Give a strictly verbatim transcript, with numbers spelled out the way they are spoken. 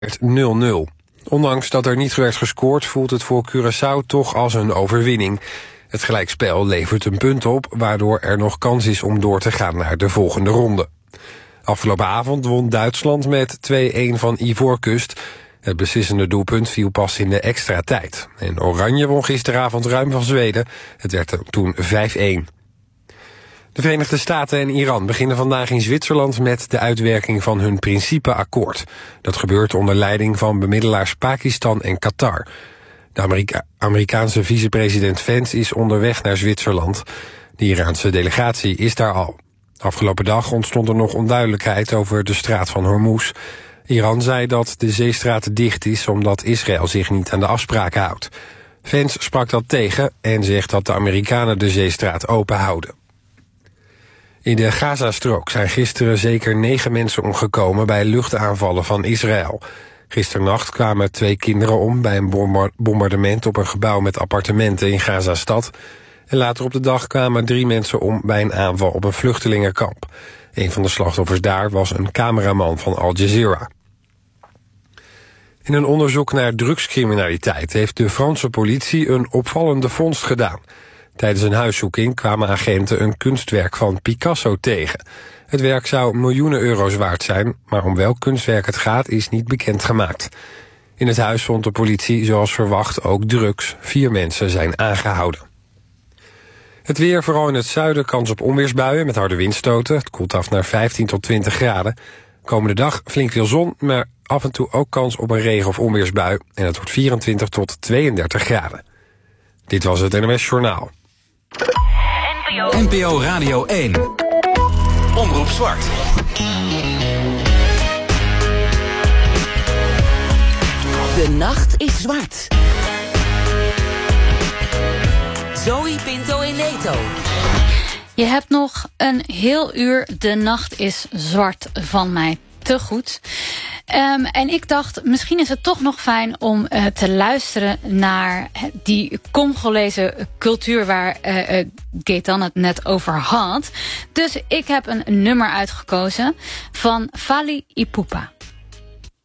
nul nul. Ondanks dat er niet werd gescoord voelt het voor Curaçao toch als een overwinning. Het gelijkspel levert een punt op, waardoor er nog kans is om door te gaan naar de volgende ronde. Afgelopen avond won Duitsland met twee-een van Ivoorkust. Het beslissende doelpunt viel pas in de extra tijd. En Oranje won gisteravond ruim van Zweden. Het werd toen vijf-een. De Verenigde Staten en Iran beginnen vandaag in Zwitserland met de uitwerking van hun principeakkoord. Dat gebeurt onder leiding van bemiddelaars Pakistan en Qatar. De Amerika- Amerikaanse vicepresident Vance is onderweg naar Zwitserland. De Iraanse delegatie is daar al. Afgelopen dag ontstond er nog onduidelijkheid over de straat van Hormuz. Iran zei dat de zeestraat dicht is omdat Israël zich niet aan de afspraken houdt. Vance sprak dat tegen en zegt dat de Amerikanen de zeestraat open houden. In de Gazastrook zijn gisteren zeker negen mensen omgekomen bij luchtaanvallen van Israël. Gisternacht kwamen twee kinderen om bij een bombardement op een gebouw met appartementen in Gazastad. En later op de dag kwamen drie mensen om bij een aanval op een vluchtelingenkamp. Een van de slachtoffers daar was een cameraman van Al Jazeera. In een onderzoek naar drugscriminaliteit heeft de Franse politie een opvallende vondst gedaan. Tijdens een huiszoeking kwamen agenten een kunstwerk van Picasso tegen. Het werk zou miljoenen euro's waard zijn, maar om welk kunstwerk het gaat is niet bekendgemaakt. In het huis vond de politie zoals verwacht ook drugs. Vier mensen zijn aangehouden. Het weer, vooral in het zuiden, kans op onweersbuien met harde windstoten. Het koelt af naar vijftien tot twintig graden. Komende dag flink veel zon, maar af en toe ook kans op een regen- of onweersbui. En het wordt vierentwintig tot tweeëndertig graden. Dit was het N O S Journaal. N P O Radio één. Omroep Zwart. De nacht is zwart. Zoe Pinto in Neto. Je hebt nog een heel uur De Nacht is Zwart van mij te goed. Um, en ik dacht, misschien is het toch nog fijn om uh, te luisteren naar die Congolese cultuur waar uh, uh, Gaëtan het net over had. Dus ik heb een nummer uitgekozen van Fally Ipupa.